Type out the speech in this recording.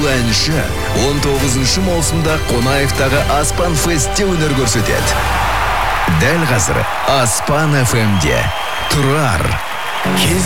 әнші 19 маусымда Қонаевтағы Аспан Фестте өнер көрсетеді. Дәл қазір Аспан FM-де Тұрар. Кез